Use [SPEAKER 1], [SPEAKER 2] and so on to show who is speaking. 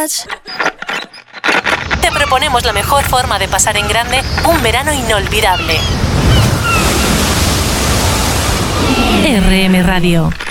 [SPEAKER 1] Te proponemos la mejor forma de pasar en grande un verano inolvidable. RM Radio.